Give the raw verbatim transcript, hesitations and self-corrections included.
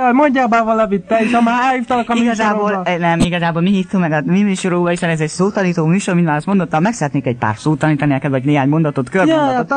Jaj, mondjál már valamit, te is, ha már elhívtalak a Igazából, műsoromba. nem, igazából mi hívtunk meg a mi műsorunkba, hiszen ez egy szótanító műsor, mint már azt mondottam, meg szeretnék egy pár szót tanítani neked, vagy néhány mondatot, körmondatot.